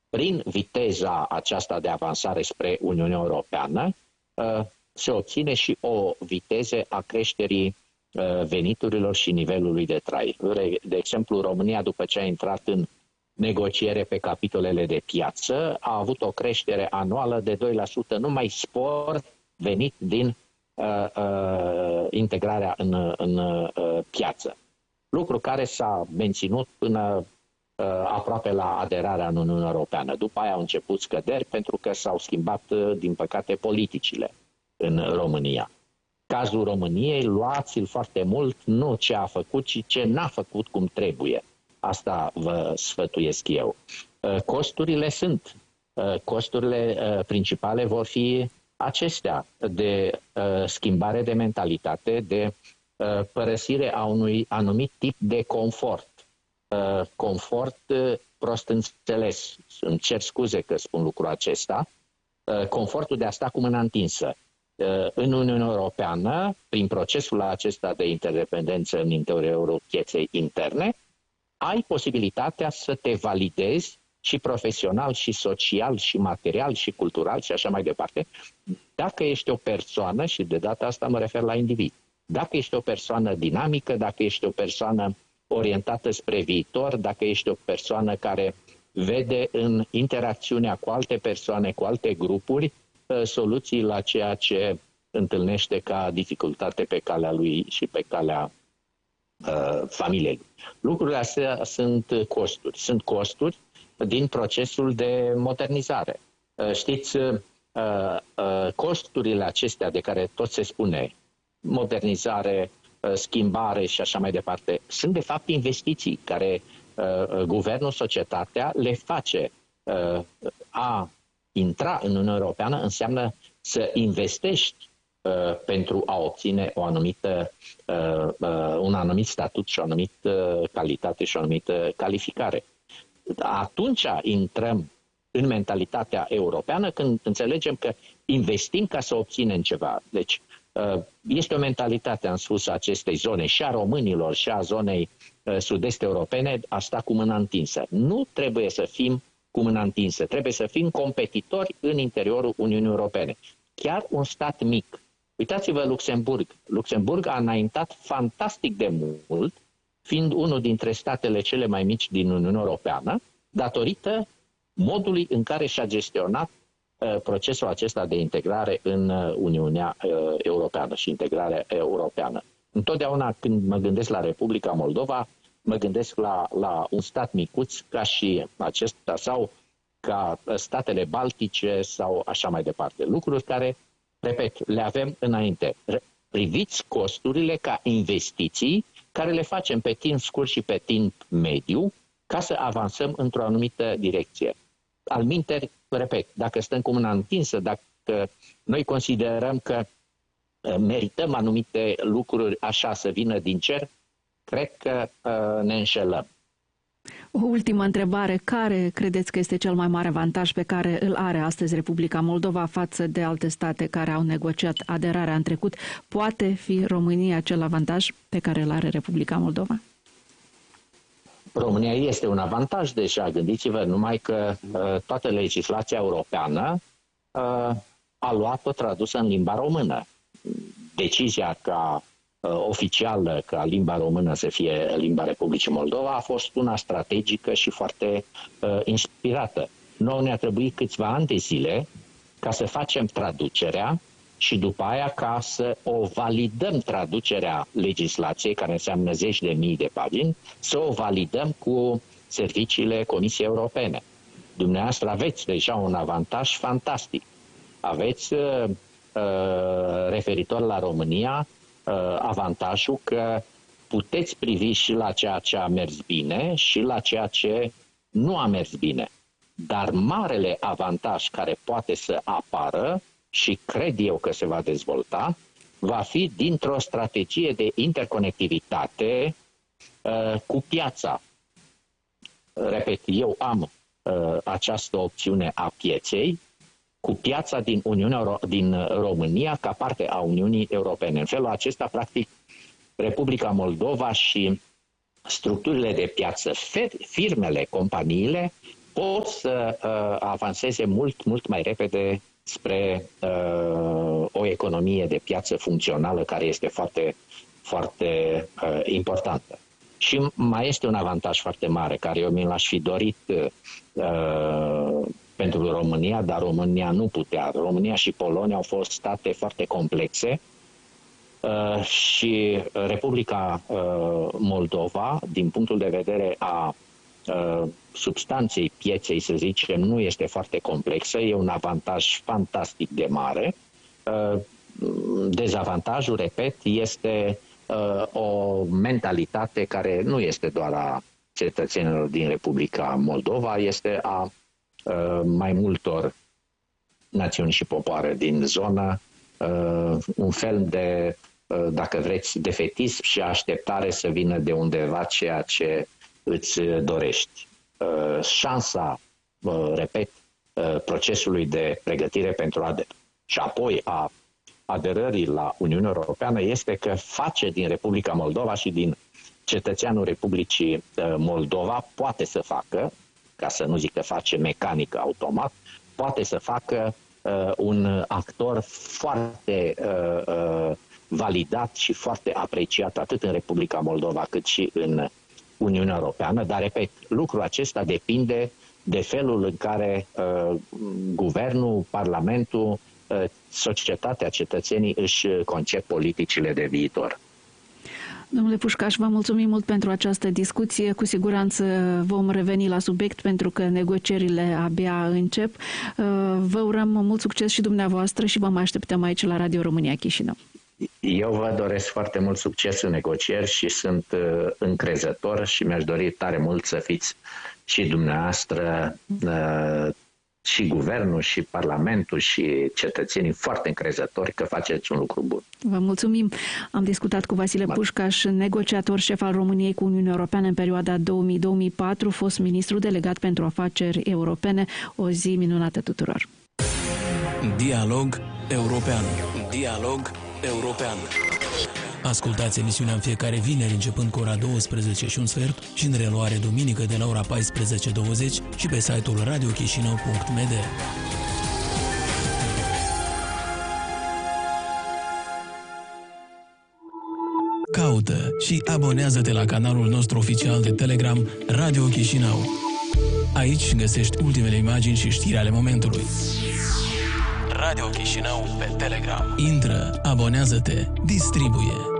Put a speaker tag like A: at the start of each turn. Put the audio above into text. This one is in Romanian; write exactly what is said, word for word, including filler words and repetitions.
A: prin viteza aceasta de avansare spre Uniunea Europeană, se obține și o viteză a creșterii veniturilor și nivelului de trai. De exemplu, România, după ce a intrat în negociere pe capitolele de piață, a avut o creștere anuală de doi la sută, numai spor venit din uh, uh, integrarea în, în uh, piață. Lucru care s-a menținut până uh, aproape la aderarea în Uniunea Europeană. După aia au început scăderi pentru că s-au schimbat, uh, din păcate, politicile în România. Cazul României, luați-l foarte mult, nu ce a făcut, ci ce n-a făcut cum trebuie. Asta vă sfătuiesc eu. Costurile sunt. Costurile principale vor fi acestea de schimbare de mentalitate, de părăsire a unui anumit tip de confort. Confort prost înțeles. Îmi cer scuze că spun lucrul acesta. Confortul de a sta cu mâna întinsă. În Uniunea Europeană, prin procesul acesta de interdependență în interiorul pieței interne, ai posibilitatea să te validezi și profesional, și social, și material, și cultural, și așa mai departe, dacă ești o persoană, și de data asta mă refer la individ, dacă ești o persoană dinamică, dacă ești o persoană orientată spre viitor, dacă ești o persoană care vede în interacțiunea cu alte persoane, cu alte grupuri, soluții la ceea ce întâlnește ca dificultate pe calea lui și pe calea uh, familiei. Lucrurile astea sunt costuri. Sunt costuri din procesul de modernizare. Uh, știți, uh, uh, costurile acestea de care tot se spune, modernizare, uh, schimbare și așa mai departe, sunt de fapt investiții care uh, guvernul, societatea le face. Uh, a intra în Uniunea Europeană înseamnă să investești uh, pentru a obține o anumită, uh, uh, un anumit statut și o anumită calitate și o anumită calificare. Atunci intrăm în mentalitatea europeană când înțelegem că investim ca să obținem ceva. Deci uh, este o mentalitate, am spus, a acestei zone și a românilor și a zonei uh, sud-est europene a sta cu mâna întinsă. Nu trebuie să fim cu mâna întinsă. Trebuie să fim competitori în interiorul Uniunii Europene. Chiar un stat mic. Uitați-vă Luxemburg. Luxemburg a înaintat fantastic de mult, fiind unul dintre statele cele mai mici din Uniunea Europeană, datorită modului în care și-a gestionat uh, procesul acesta de integrare în uh, Uniunea uh, Europeană și integrarea europeană. Întotdeauna când mă gândesc la Republica Moldova, mă gândesc la, la un stat micuț ca și acesta sau ca statele baltice sau așa mai departe. Lucruri care, repet, le avem înainte. Priviți costurile ca investiții care le facem pe timp scurt și pe timp mediu ca să avansăm într-o anumită direcție. Alminteri, repet, dacă stăm cu mâna întinsă, dacă noi considerăm că merităm anumite lucruri așa să vină din cer, cred că uh, ne înșelăm.
B: O ultimă întrebare. Care credeți că este cel mai mare avantaj pe care îl are astăzi Republica Moldova față de alte state care au negociat aderarea în trecut? Poate fi România acel avantaj pe care îl are Republica Moldova?
A: România este un avantaj deja. Gândiți-vă numai că uh, toată legislația europeană uh, a luat-o tradusă în limba română. Decizia ca oficială ca limba română să fie limba Republicii Moldova a fost una strategică și foarte uh, inspirată. Noi ne-a trebuit câțiva ani de zile ca să facem traducerea și după aia ca să o validăm, traducerea legislației, care înseamnă zeci de mii de pagini, să o validăm cu serviciile Comisiei Europene. Dumneavoastră aveți deja un avantaj fantastic. Aveți uh, uh, referitor la România avantajul că puteți privi și la ceea ce a mers bine și la ceea ce nu a mers bine. Dar marele avantaj care poate să apară și cred eu că se va dezvolta, va fi dintr-o strategie de interconectivitate uh, cu piața. Repet, eu am uh, această opțiune a pieței cu piața din, Uniunea, din România ca parte a Uniunii Europene. În felul acesta, practic, Republica Moldova și structurile de piață, firmele, companiile, pot să uh, avanseze mult, mult mai repede spre uh, o economie de piață funcțională care este foarte, foarte uh, importantă. Și mai este un avantaj foarte mare care eu mi l-aș fi dorit uh, pentru România, dar România nu putea. România și Polonia au fost state foarte complexe uh, și Republica uh, Moldova, din punctul de vedere a uh, substanței pieței, să zicem, nu este foarte complexă, e un avantaj fantastic de mare. Uh, dezavantajul, repet, este uh, o mentalitate care nu este doar a cetățenilor din Republica Moldova, este a uh, mai multor națiuni și popoare din zonă, uh, un fel de, uh, dacă vreți, defetism și așteptare să vină de undeva ceea ce îți dorești. Uh, șansa, uh, repet, uh, procesului de pregătire pentru aderare și apoi a aderării la Uniunea Europeană este că face din Republica Moldova și din cetățeanul Republicii uh, Moldova, poate să facă, ca să nu zic că face mecanic automat, poate să facă uh, un actor foarte uh, uh, validat și foarte apreciat atât în Republica Moldova cât și în Uniunea Europeană, dar, repet, lucrul acesta depinde de felul în care uh, guvernul, parlamentul, uh, societatea, cetățenii își concep politicile de viitor.
B: Domnule Pușcaș, vă mulțumim mult pentru această discuție. Cu siguranță vom reveni la subiect pentru că negocierile abia încep. Vă urăm mult succes și dumneavoastră și vă mai așteptăm aici la Radio România Chișinău.
A: Eu vă doresc foarte mult succes în negocieri și sunt uh, încrezător și mi-aș dori tare mult să fiți și dumneavoastră, uh, și guvernul, și parlamentul, și cetățenii foarte încrezători că faceți un lucru bun.
B: Vă mulțumim. Am discutat cu Vasile Pușcaș, negociator șef al României cu Uniunea Europeană în perioada două mii - două mii patru, fost ministru delegat pentru afaceri europene. O zi minunată tuturor.
C: Dialog European. Dialog European. Ascultați emisiunea în fiecare vineri începând cu ora douăsprezece și un sfert și în reluare duminică de la ora paisprezece douăzeci și pe site-ul radio chișinău punct m d. Caută și abonează-te la canalul nostru oficial de Telegram Radio Chișinău. Aici găsești ultimele imagini și știri ale momentului. Radio Chișinău pe Telegram. Intră, abonează-te, distribuie.